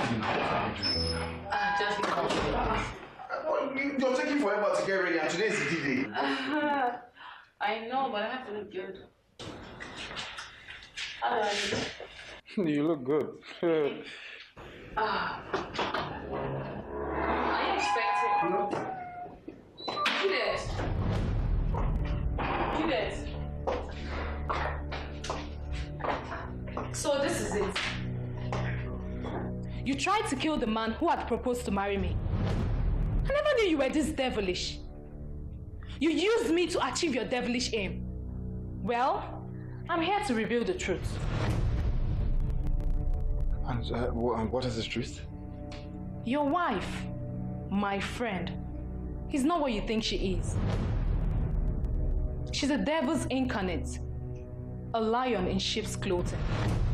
are you doing now? Just You're taking forever to get ready, and today is the D-Day. I know, but I have to look good. How do I look? You look good. Are you expecting? Juliet. So this is it. You tried to kill the man who had proposed to marry me. I never knew you were this devilish. You used me to achieve your devilish aim. Well, I'm here to reveal the truth. And what is the truth? Your wife, my friend, is not what you think she is. She's a devil's incarnate, a lion in sheep's clothing.